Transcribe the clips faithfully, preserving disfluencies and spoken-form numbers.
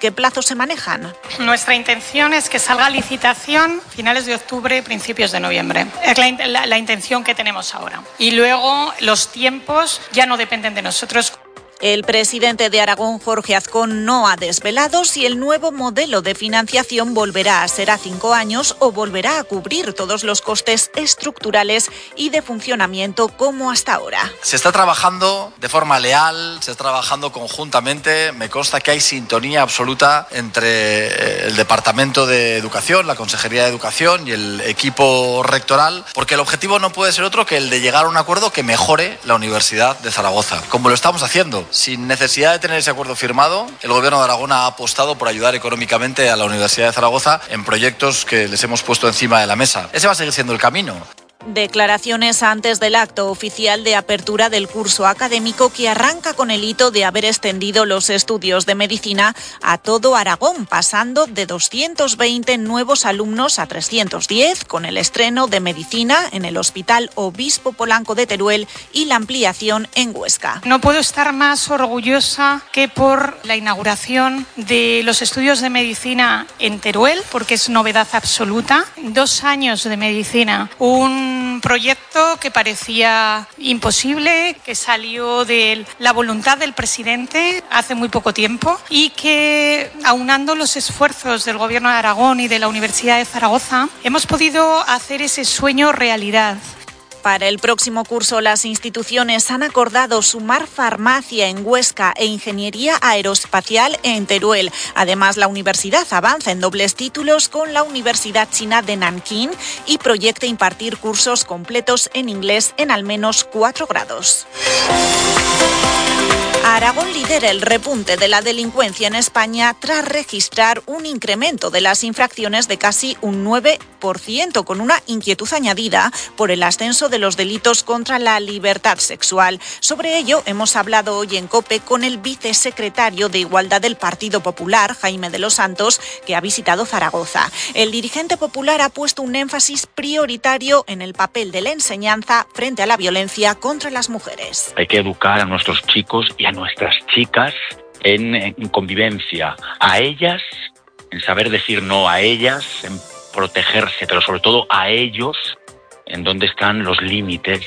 ¿Qué plazos se manejan? Nuestra intención es que salga a licitación finales de octubre, principios de noviembre. Es la, la, la intención que tenemos ahora. Y luego los tiempos ya no dependen de nosotros. El presidente de Aragón, Jorge Azcón, no ha desvelado si el nuevo modelo de financiación volverá a ser a cinco años o volverá a cubrir todos los costes estructurales y de funcionamiento como hasta ahora. Se está trabajando de forma leal, se está trabajando conjuntamente. Me consta que hay sintonía absoluta entre el Departamento de Educación, la Consejería de Educación y el equipo rectoral, porque el objetivo no puede ser otro que el de llegar a un acuerdo que mejore la Universidad de Zaragoza, como lo estamos haciendo. Sin necesidad de tener ese acuerdo firmado, el Gobierno de Aragón ha apostado por ayudar económicamente a la Universidad de Zaragoza en proyectos que les hemos puesto encima de la mesa. Ese va a seguir siendo el camino. Declaraciones antes del acto oficial de apertura del curso académico que arranca con el hito de haber extendido los estudios de medicina a todo Aragón, pasando de doscientos veinte nuevos alumnos a trescientos diez, con el estreno de medicina en el Hospital Obispo Polanco de Teruel y la ampliación en Huesca. No puedo estar más orgullosa que por la inauguración de los estudios de medicina en Teruel, porque es novedad absoluta. Dos años de medicina, un Un proyecto que parecía imposible, que salió de la voluntad del presidente hace muy poco tiempo y que, aunando los esfuerzos del Gobierno de Aragón y de la Universidad de Zaragoza, hemos podido hacer ese sueño realidad. Para el próximo curso, las instituciones han acordado sumar farmacia en Huesca e ingeniería aeroespacial en Teruel. Además, la universidad avanza en dobles títulos con la Universidad China de Nankín y proyecta impartir cursos completos en inglés en al menos cuatro grados. Aragón lidera el repunte de la delincuencia en España tras registrar un incremento de las infracciones de casi un nueve por ciento, con una inquietud añadida por el ascenso de los delitos contra la libertad sexual. Sobre ello hemos hablado hoy en COPE con el vicesecretario de Igualdad del Partido Popular, Jaime de los Santos, que ha visitado Zaragoza. El dirigente popular ha puesto un énfasis prioritario en el papel de la enseñanza frente a la violencia contra las mujeres. Hay que educar a nuestros chicos y a nuestras chicas en, en convivencia, a ellas, en saber decir no a ellas, en protegerse, pero sobre todo a ellos, en dónde están los límites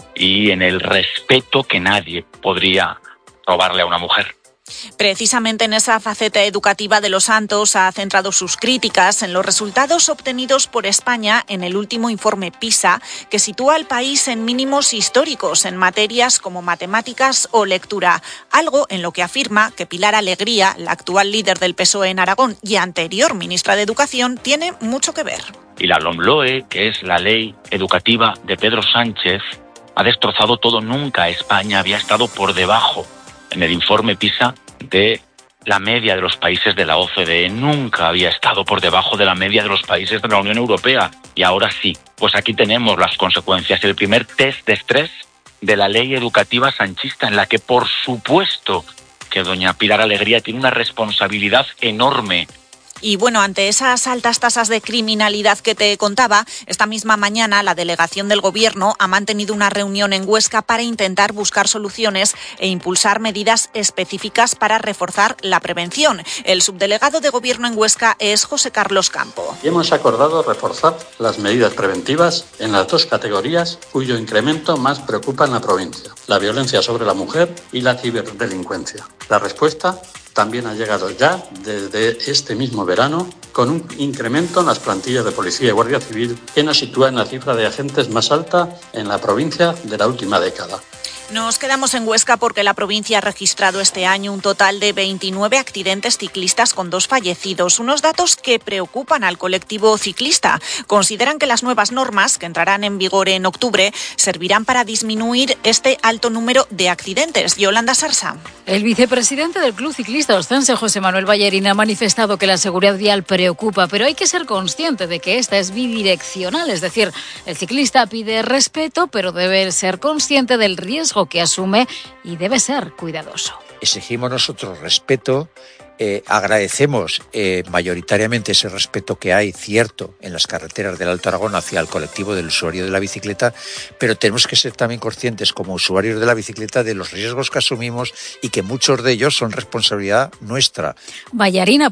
y en el respeto que nadie podría robarle a una mujer. Precisamente en esa faceta educativa de los Santos ha centrado sus críticas en los resultados obtenidos por España en el último informe PISA, que sitúa al país en mínimos históricos en materias como matemáticas o lectura, algo en lo que afirma que Pilar Alegría, la actual líder del P S O E en Aragón y anterior ministra de Educación, tiene mucho que ver. Y la LOMLOE, que es la ley educativa de Pedro Sánchez, ha destrozado todo. Nunca España había estado por debajo en el informe PISA de la media de los países de la O C D E. Nunca había estado por debajo de la media de los países de la Unión Europea. Y ahora sí. Pues aquí tenemos las consecuencias. El primer test de estrés de la ley educativa sanchista, en la que por supuesto que doña Pilar Alegría tiene una responsabilidad enorme. Y bueno, ante esas altas tasas de criminalidad que te contaba, esta misma mañana la delegación del Gobierno ha mantenido una reunión en Huesca para intentar buscar soluciones e impulsar medidas específicas para reforzar la prevención. El subdelegado de Gobierno en Huesca es José Carlos Campo. Y hemos acordado reforzar las medidas preventivas en las dos categorías cuyo incremento más preocupa en la provincia: la violencia sobre la mujer y la ciberdelincuencia. La respuesta también ha llegado ya desde este mismo verano, con un incremento en las plantillas de Policía y Guardia Civil que nos sitúa en la cifra de agentes más alta en la provincia de la última década. Nos quedamos en Huesca porque la provincia ha registrado este año un total de veintinueve accidentes ciclistas con dos fallecidos, unos datos que preocupan al colectivo ciclista. Consideran que las nuevas normas, que entrarán en vigor en octubre, servirán para disminuir este alto número de accidentes. Yolanda Sarsa. El vicepresidente del Club Ciclista Ostense, José Manuel Ballerín, ha manifestado que la seguridad vial preocupa, pero hay que ser consciente de que esta es bidireccional, es decir, el ciclista pide respeto, pero debe ser consciente del riesgo que asume y debe ser cuidadoso. Exigimos nosotros respeto, eh, agradecemos eh, mayoritariamente ese respeto que hay, cierto, en las carreteras del Alto Aragón hacia el colectivo del usuario de la bicicleta, pero tenemos que ser también conscientes como usuarios de la bicicleta de los riesgos que asumimos y que muchos de ellos son responsabilidad nuestra. Ballerín